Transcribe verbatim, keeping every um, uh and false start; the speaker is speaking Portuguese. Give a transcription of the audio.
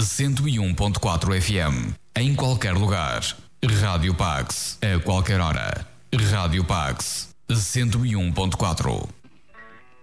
cento e um ponto quatro F M. Em qualquer lugar. Rádio Pax. A qualquer hora. Rádio Pax. cento e um ponto quatro.